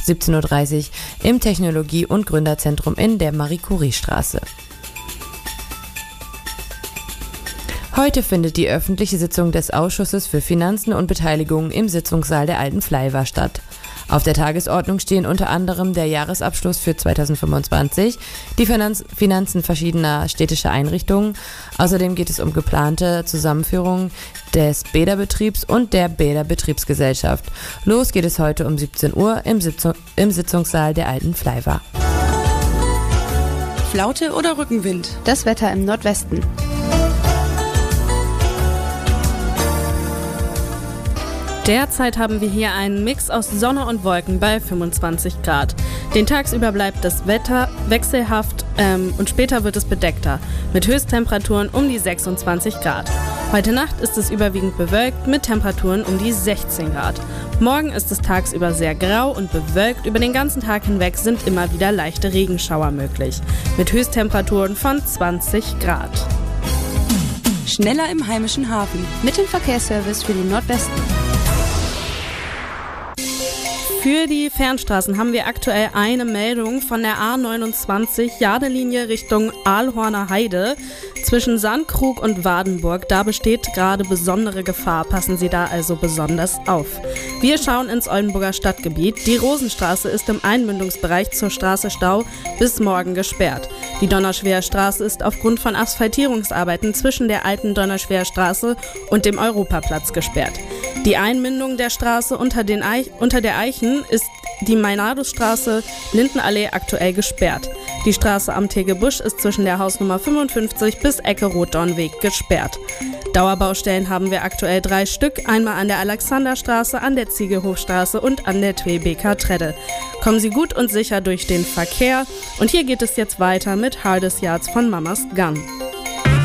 17:30 Uhr im Technologie- und Gründerzentrum in der Marie-Curie-Straße. Heute findet die öffentliche Sitzung des Ausschusses für Finanzen und Beteiligung im Sitzungssaal der Alten Flaiva statt. Auf der Tagesordnung stehen unter anderem der Jahresabschluss für 2025, die Finanzen verschiedener städtischer Einrichtungen. Außerdem geht es um geplante Zusammenführung des Bäderbetriebs und der Bäderbetriebsgesellschaft. Los geht es heute um 17 Uhr im Sitzungssaal der Alten Flaiva. Flaute oder Rückenwind? Das Wetter im Nordwesten. Derzeit haben wir hier einen Mix aus Sonne und Wolken bei 25 Grad. Den tagsüber bleibt das Wetter wechselhaft und später wird es bedeckter, mit Höchsttemperaturen um die 26 Grad. Heute Nacht ist es überwiegend bewölkt mit Temperaturen um die 16 Grad. Morgen ist es tagsüber sehr grau und bewölkt. Über den ganzen Tag hinweg sind immer wieder leichte Regenschauer möglich, mit Höchsttemperaturen von 20 Grad. Schneller im heimischen Hafen. Mit dem Verkehrsservice für den Nordwesten. Für die Fernstraßen haben wir aktuell eine Meldung von der A29 Jadelinie Richtung Aalhorner Heide zwischen Sandkrug und Wadenburg. Da besteht gerade besondere Gefahr. Passen Sie da also besonders auf. Wir schauen ins Oldenburger Stadtgebiet. Die Rosenstraße ist im Einmündungsbereich zur Straße Stau bis morgen gesperrt. Die Donnerschwer Straße ist aufgrund von Asphaltierungsarbeiten zwischen der alten Donnerschwer Straße und dem Europaplatz gesperrt. Die Einmündung der Straße unter der Eichen ist die Meinardusstraße Lindenallee aktuell gesperrt. Die Straße am Tegebusch ist zwischen der Hausnummer 55 bis Ecke Rotdornweg gesperrt. Dauerbaustellen haben wir aktuell 3 Stück, einmal an der Alexanderstraße, an der Ziegelhofstraße und an der Tweebeker Tredde. Kommen Sie gut und sicher durch den Verkehr und hier geht es jetzt weiter mit Hardest Yards von Mamas Gun.